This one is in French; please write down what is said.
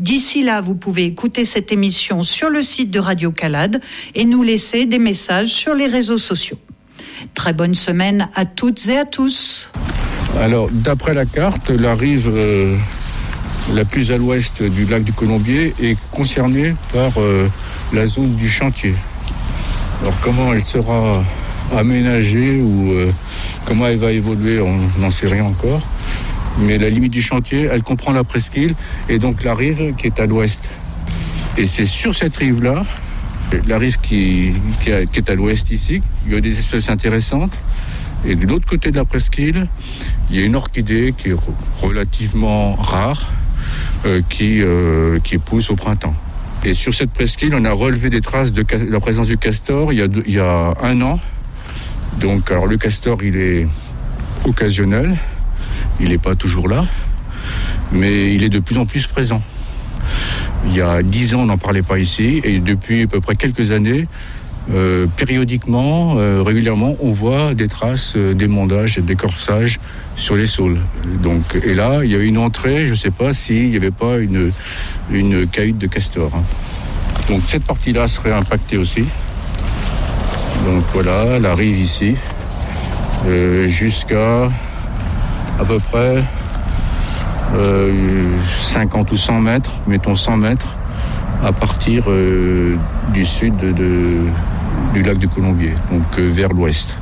D'ici là, vous pouvez écouter cette émission sur le site de Radio Calade et nous laisser des messages sur les réseaux sociaux. Très bonne semaine à toutes et à tous. Alors, d'après la carte, la rive la plus à l'ouest du lac du Colombier est concernée par la zone du chantier. Alors, comment elle sera aménagée ou comment elle va évoluer, on n'en sait rien encore. Mais la limite du chantier, elle comprend la presqu'île et donc la rive qui est à l'ouest. Et c'est sur cette rive-là, la rive qui est à l'ouest ici, il y a des espèces intéressantes. Et de l'autre côté de la presqu'île, il y a une orchidée qui est relativement rare, qui pousse au printemps. Et sur cette presqu'île, on a relevé des traces de la présence du castor il y a 1 an. Donc, alors le castor, il est occasionnel, il n'est pas toujours là, mais il est de plus en plus présent. Il y a 10 ans, on n'en parlait pas ici, et depuis à peu près quelques années, périodiquement, régulièrement, on voit des traces d'émondage et d'écorçage sur les saules. Donc, et là, il y a une entrée, je ne sais pas s'il n'y avait pas une cahute de castor. Donc cette partie-là serait impactée aussi. Donc voilà, la rive ici, jusqu'à à peu près 50 ou 100 mètres, mettons 100 mètres, à partir du sud du lac du Colombier, donc vers l'ouest.